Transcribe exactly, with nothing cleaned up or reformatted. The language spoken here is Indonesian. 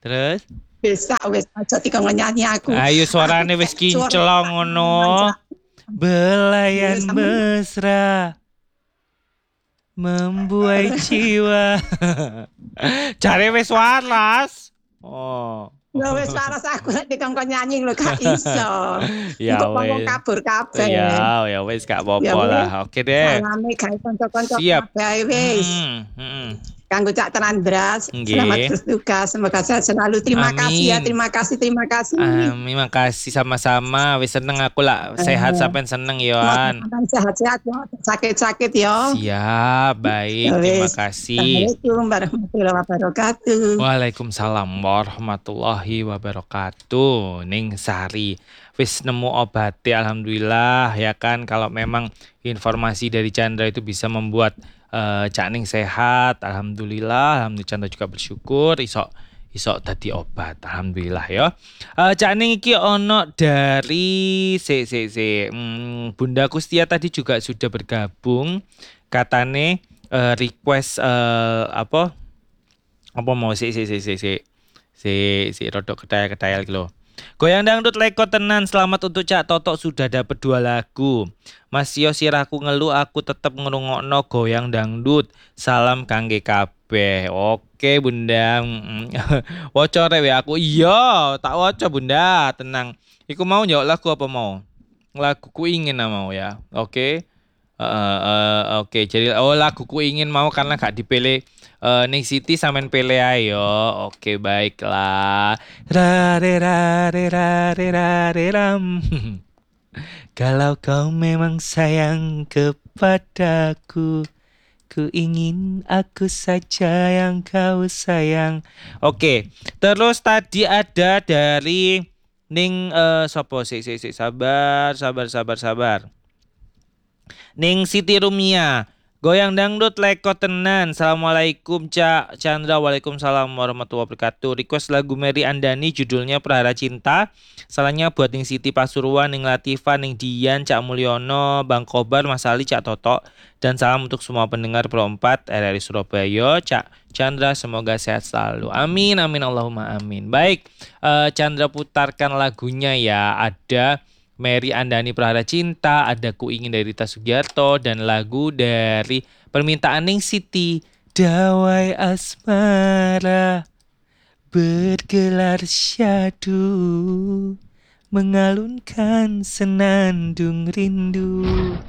Terus? Wis wis aja dikon nyanyi aku. Ayo suarane wis kinclong ngono. Belayan mesra membuai jiwa. Jare wis waras. Oh. Ya wis waras aku nek dikongkon nyanyi lho gak iso. Ya Engko wong wis. kabur kabeh. Ya, ya wis gak Ya apa-apa wis. lah. Oke deh. Salame gawe kanca-kanca Siap. kabeh ae wis. Mm, mm. Kanggo Cak Trandras, selamat Nggih. bertugas. Semoga sehat selalu. Terima kasih ya, Amin. terima kasih, terima kasih. Amin, makasih sama-sama. Wis seneng aku lah. Sehat sampean seneng Yohan. Semoga sehat-sehat ya, sakit-sakit ya. Siap, baik. Ya Terima wis. kasih. Assalamualaikum warahmatullahi wabarakatuh. Waalaikumsalam warahmatullahi wabarakatuh. Ning Sari wis nemu obatnya alhamdulillah ya kan. Kalau memang informasi dari Chandra itu bisa membuat uh, Cak Ning sehat, alhamdulillah. Alhamdulillah Chandra juga bersyukur iso iso dadi obat, alhamdulillah ya. Uh, Cak Ning iki ono dari si si si hmm, Bunda Kustia tadi juga sudah bergabung. Katane uh, request uh, apa? Apa mau si si si si si si si rodok kedaya-kedaya gitu loh. Goyang dangdut leko tenan, selamat untuk Cak Toto sudah dapat dua lagu. Mas yo sirahku ngeluh aku tetep ngrungokno goyang dangdut. Salam kangge kabeh. Oke Bunda. Woco rewe aku. Iya, tak woco Bunda, tenang. Iku mau njawab lagu apa mau? Laguku ingin mau ya. Oke. Uh, uh, oke, okay. Jadi oh laguku ingin mau karena gak dipilih uh, Ning Siti sampean pilih ayo. Oke, okay, baiklah. Rare rare rare rare ram. Kalau kau memang sayang kepadaku, ku ingin aku saja yang kau sayang. Oke, okay. Terus tadi ada dari Ning uh, sopo sik sik sik sabar sabar sabar sabar. Ning Siti Rumia, goyang dangdut leko tenan. Assalamualaikum Cak Chandra, waalaikumsalam warahmatullahi wabarakatuh. Request lagu Mary Andani judulnya Prahara Cinta. Salahnya buat Ning Siti Pasuruan, Ning Latifah, Ning Dian, Cak Mulyono, Bang Kobar, Mas Ali, Cak Toto. Dan salam untuk semua pendengar Pro empat R R I Surabaya. Cak Chandra semoga sehat selalu. Amin amin Allahumma amin. Baik, uh, Chandra putarkan lagunya ya. Ada Mary Andani Prahara Cinta, ada Ku Ingin dari Rita Sugiarto, dan lagu dari permintaan Ning Siti, Dawai Asmara bergelar syadu mengalunkan senandung rindu.